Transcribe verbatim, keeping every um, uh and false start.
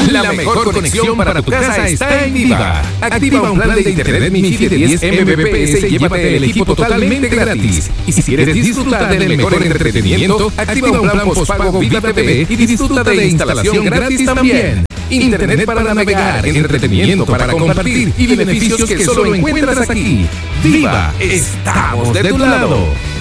La mejor conexión para tu casa está en Viva. Activa un plan de internet MiFi de diez megabits y llévate el equipo totalmente gratis. Y si quieres disfrutar del mejor entretenimiento, activa un plan postpago Viva T V y disfruta de instalación gratis también. Internet para navegar, entretenimiento para compartir y beneficios que solo encuentras aquí. Viva, estamos de tu lado.